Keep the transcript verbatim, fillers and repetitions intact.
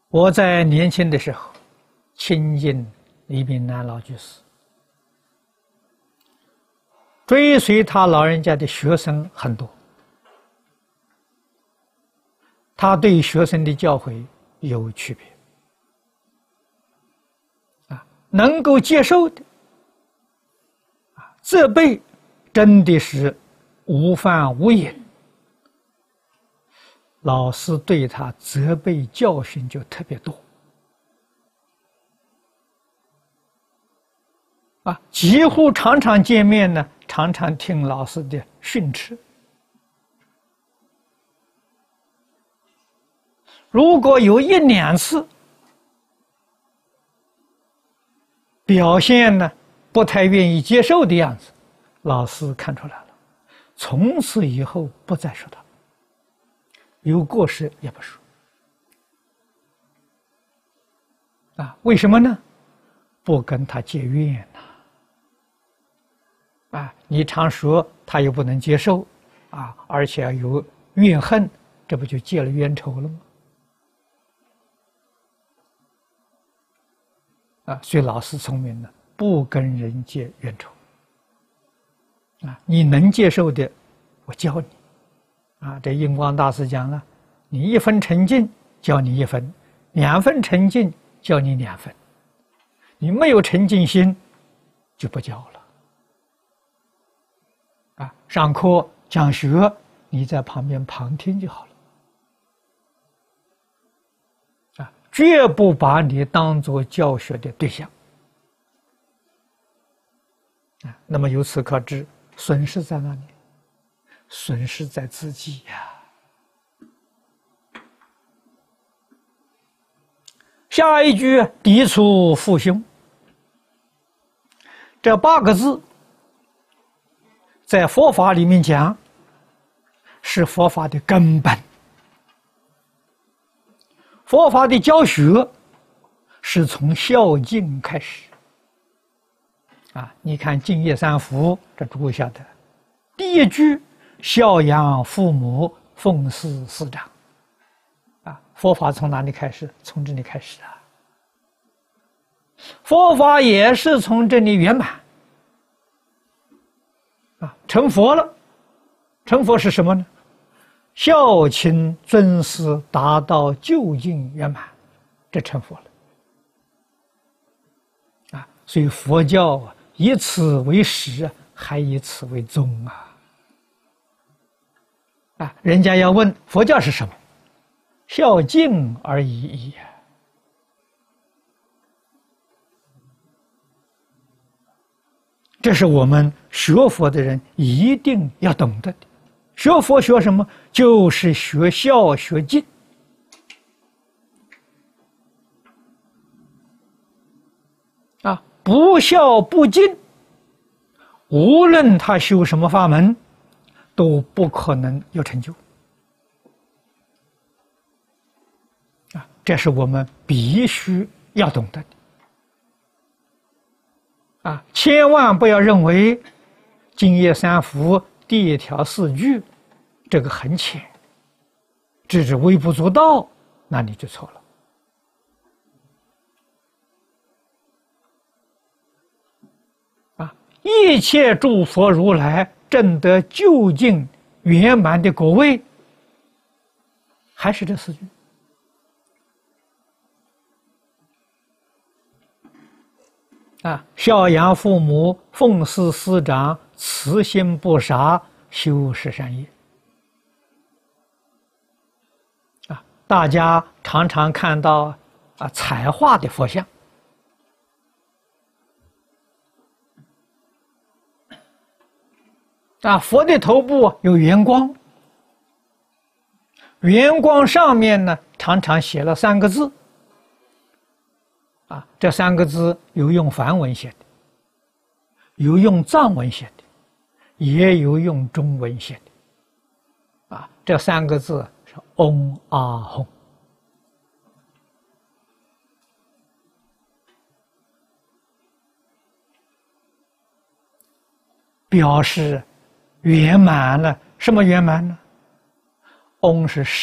我在年轻的时候亲近李炳南老居士，追随他老人家的学生很多，他对学生的教诲有区别，啊，能够接受的，啊，责备真的是无犯无隐。老师对他责备教训就特别多，啊，几乎常常见面呢，常常听老师的训斥。如果有一两次表现呢不太愿意接受的样子，老师看出来了，从此以后不再说他。有过失也不说，啊，为什么呢？不跟他结怨呐，啊，你常说他又不能接受，啊，而且有怨恨，这不就结了冤仇了吗？啊，所以老师聪明呢，不跟人结冤仇，啊，你能接受的，我教你。啊，这印光大师讲了，你一分沉静，教你一分；两分沉静，教你两分。你没有沉静心，就不教了。啊，上课讲学，你在旁边旁听就好了。啊，绝不把你当作教学的对象。啊，那么由此可知，损失在哪里？损失在自己呀！下一句“涤除父兄”，这八个字在佛法里面讲，是佛法的根本。佛法的教学是从孝敬开始。啊，你看《净业三福》，这诸位晓得，第一句。孝养父母，奉事师长。啊，佛法从哪里开始？从这里开始啊。佛法也是从这里圆满。啊，成佛了。成佛是什么呢？孝亲尊师达到究竟圆满，这成佛了。啊，所以佛教啊，以此为始，还以此为终啊。啊，人家要问佛教是什么？孝敬而已矣。这是我们学佛的人一定要懂得的。学佛学什么？就是学孝学敬。啊，不孝不敬，无论他修什么法门，都不可能有成就。啊，这是我们必须要懂得的。啊，千万不要认为净业三福第一条四句这个很浅，只是微不足道，那你就错了。啊，一切诸佛如来证得究竟圆满的果位，还是这四句。啊，孝养父母，奉事师长，慈心不杀，修十善业。啊，大家常常看到啊彩画的佛像。啊，佛的头部有圆光，圆光上面呢常常写了三个字。啊，这三个字有用梵文写的，有用藏文写的，也有用中文写的。啊，这三个字是嗡阿吽。表示圆满了。什么圆满呢？嗡是